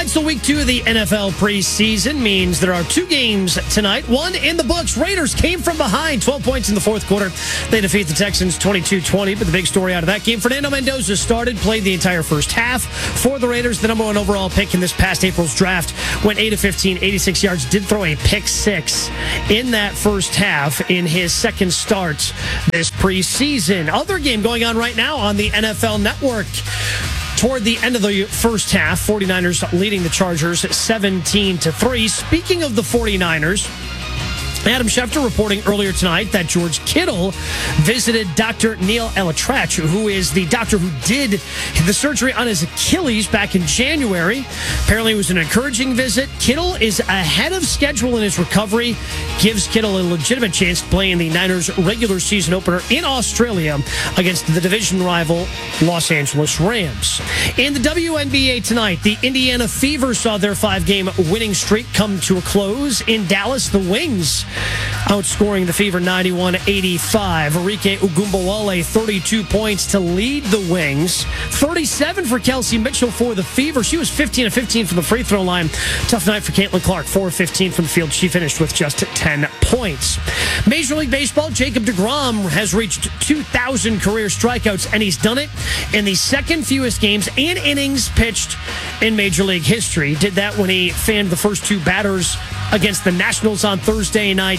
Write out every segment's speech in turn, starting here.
So week 2 of the NFL preseason means there are 2 games tonight. One in the books. Raiders came from behind, 12 points in the fourth quarter. They defeat the Texans 22-20. But the big story out of that game, Fernando Mendoza played the entire first half for the Raiders. The number 1 overall pick in this past April's draft went 8 of 15, 86 yards. Did throw a pick 6 in that first half in his second start this preseason. Other game going on right now on the NFL Network. Toward the end of the first half, 49ers leading the Chargers 17-3. Speaking of the 49ers, Adam Schefter reporting earlier tonight that George Kittle visited Dr. Neil ElAttrache, who is the doctor who did the surgery on his Achilles back in January. Apparently it was an encouraging visit. Kittle is ahead of schedule in his recovery, gives Kittle a legitimate chance to play in the Niners regular season opener in Australia against the division rival Los Angeles Rams. In the WNBA tonight, the Indiana Fever saw their 5-game winning streak come to a close in Dallas. The Wings outscoring the Fever 91-85. Arike Ogunbowale, 32 points to lead the Wings. 37 for Kelsey Mitchell for the Fever. She was 15 of 15 from the free throw line. Tough night for Caitlin Clark, 4 of 15 from the field. She finished with just 10 points. Major League Baseball, Jacob deGrom has reached 2,000 career strikeouts, and he's done it in the second fewest games and innings pitched in Major League history. He did that when he fanned the first 2 batters against the Nationals on Thursday night.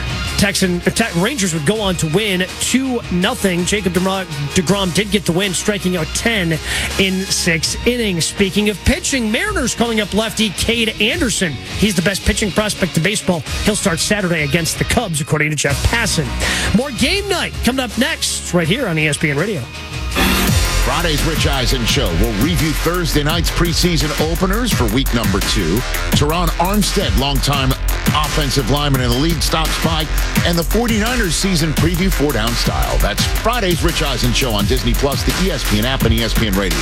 Rangers would go on to win 2-0. Jacob deGrom did get the win, striking out 10 in 6 innings. Speaking of pitching, Mariners calling up lefty Cade Anderson. He's the best pitching prospect in baseball. He'll start Saturday against the Cubs, according to Jeff Passan. More game night coming up next, right here on ESPN Radio. Friday's Rich Eisen Show will review Thursday night's preseason openers for week number 2. Teron Armstead, longtime offensive lineman in the league, stops by, and the 49ers season preview 4-down style. That's Friday's Rich Eisen Show on Disney+, the ESPN app, and ESPN Radio.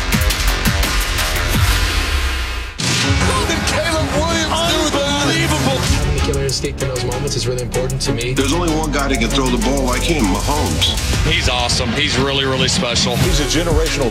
How did Caleb Williams do that? Unbelievable. The killer instinct in those moments is really important to me. There's only one guy that can throw the ball like him, Mahomes. He's awesome. He's really, really special. He's a generational